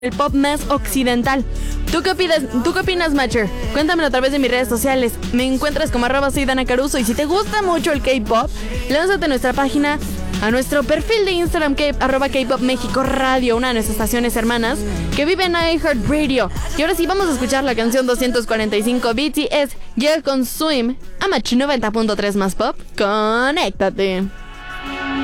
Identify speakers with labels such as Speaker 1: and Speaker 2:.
Speaker 1: el pop más occidental. ¿Tú qué opinas, Matcher? Cuéntamelo a través de mis redes sociales. Me encuentras como @soy Dana Caruso. Y si te gusta mucho el K-pop, lánzate a nuestra página, a nuestro perfil de Instagram, @K-pop México Radio, una de nuestras estaciones hermanas, que vive en iHeartRadio. Y ahora sí, vamos a escuchar la canción 245 BTS, Girl con Swim, a Match 90.3 más pop. Conéctate.